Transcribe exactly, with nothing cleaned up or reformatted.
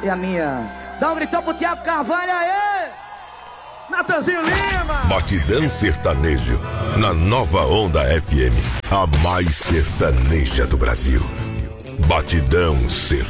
e a minha. Então gritou pro Thiago Carvalho, aê! Natanzinho Lima! Batidão Sertanejo, na Nova Onda F M, a mais sertaneja do Brasil. Batidão Sertanejo.